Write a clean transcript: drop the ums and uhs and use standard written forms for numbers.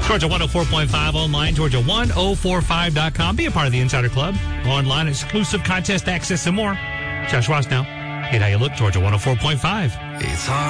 Georgia 104.5 online, Georgia1045.com. Be a part of the Insider Club. Online, exclusive contest access and more. Josh Ross now. Hey, how you look, Georgia 104.5. It's hard.